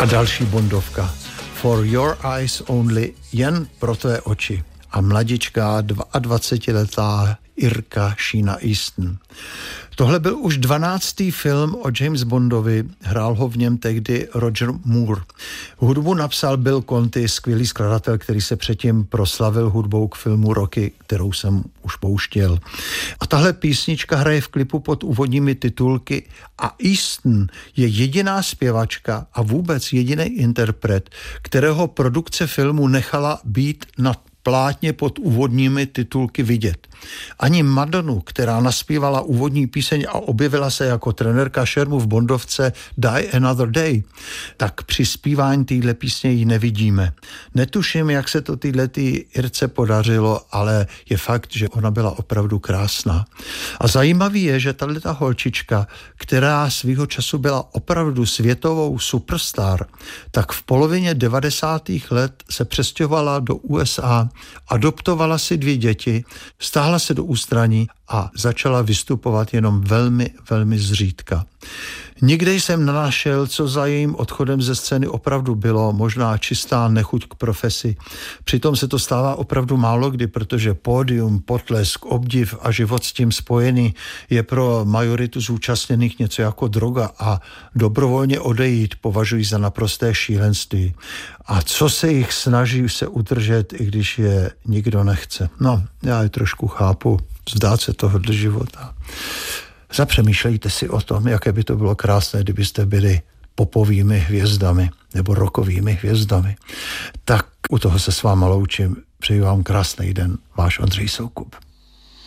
A další bondovka. For your eyes only, jen pro tvé oči. A mladičká 22letá Irka Sheena Easton. Tohle byl už 12. film o James Bondovi, hrál ho v něm tehdy Roger Moore. Hudbu napsal Bill Conti, skvělý skladatel, který se předtím proslavil hudbou k filmu Rocky, kterou jsem už pouštěl. A tahle písnička hraje v klipu pod úvodními titulky a Easton je jediná zpěvačka a vůbec jediný interpret, kterého produkce filmu nechala být na plátně pod úvodními titulky vidět. Ani Madonu, která naspívala úvodní píseň a objevila se jako trenérka šermu v Bondovce Die Another Day, tak při zpívání téhle písně ji nevidíme. Netuším, jak se to této Irce podařilo, ale je fakt, že ona byla opravdu krásná. A zajímavý je, že tato holčička, která svýho času byla opravdu světovou superstar, tak v polovině 90. let se přestěhovala do USA, adoptovala si 2 děti, stáhla se do ústraní a začala vystupovat jenom velmi, velmi zřídka. Nikde jsem nenašel, co za jejím odchodem ze scény opravdu bylo, možná čistá nechuť k profesi. Přitom se to stává opravdu málo kdy, protože pódium, potlesk, obdiv a život s tím spojený je pro majoritu zúčastněných něco jako droga a dobrovolně odejít považují za naprosté šílenství. A co se jich snaží se udržet, i když je nikdo nechce. No, já je trošku chápu, vzdát se tohohle života. Zapřemýšlejte si o tom, jaké by to bylo krásné, kdybyste byli popovými hvězdami nebo rockovými hvězdami. Tak u toho se s váma loučím. Přeji vám krásný den. Váš Ondřej Soukup.